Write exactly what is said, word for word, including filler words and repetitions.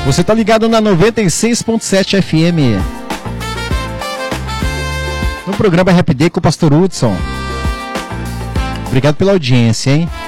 Você tá ligado na noventa e seis ponto sete F M. No programa Rap Day com o Pastor Hudson. Obrigado pela audiência, hein?